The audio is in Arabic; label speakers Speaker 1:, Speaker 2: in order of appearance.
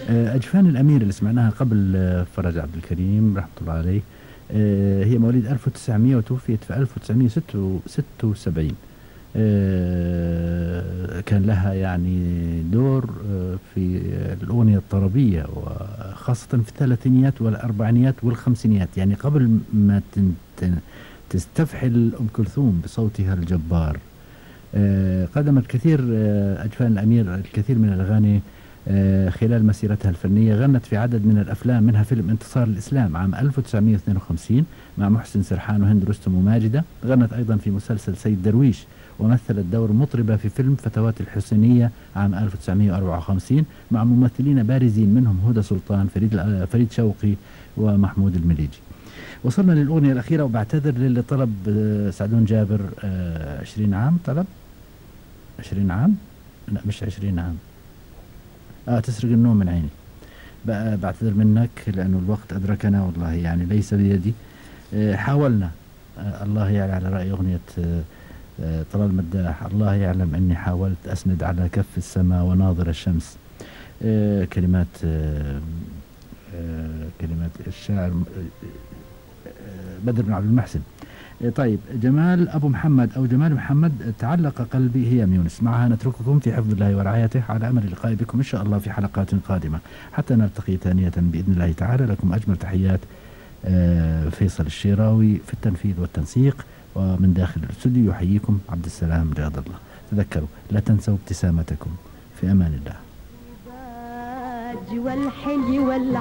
Speaker 1: أجفان الأمير اللي سمعناها قبل فرج عبد الكريم رحمة الله عليه. هي مواليد 1900 وتوفيت في 1976. كان لها يعني دور في الأغنية الطربية، وخاصة في الثلاثينيات والأربعينيات والخمسينيات، يعني قبل ما تستفحل أم كلثوم بصوتها الجبار. قدمت كثير أجفان الأمير الكثير من الأغاني خلال مسيرتها الفنية. غنت في عدد من الأفلام، منها فيلم انتصار الإسلام عام 1952 مع محسن سرحان وهند رستم وماجدة. غنت أيضا في مسلسل سيد درويش، ومثلت دور مطربة في فيلم فتوات الحسينية عام 1954 مع ممثلين بارزين منهم هدى سلطان، فريد شوقي، ومحمود المليجي. وصلنا للأغنية الأخيرة، وبعتذر للي طلب سعدون جابر 20 عام. طلب 20 عام، لا مش 20 عام، تسرق النوم من عيني. بعتذر منك لأنه الوقت أدركنا والله، يعني ليس بيدي. حاولنا، الله يعلم، على رأي أغنية طلال مداح، الله يعلم أني حاولت أسند على كف السماء وناظر الشمس. كلمات كلمات الشاعر بدر بن عبد المحسن. طيب، جمال أبو محمد أو جمال محمد، تعلق قلبي هي يونس. معها نترككم في حفظ الله ورعايته، على أمل اللقاء بكم إن شاء الله في حلقات قادمة حتى نلتقي ثانية بإذن الله تعالى. لكم أجمل تحيات فيصل الشيراوي في التنفيذ والتنسيق، ومن داخل الاستوديو يحييكم عبد السلام رياض الله. تذكروا لا تنسوا ابتسامتكم. في أمان الله.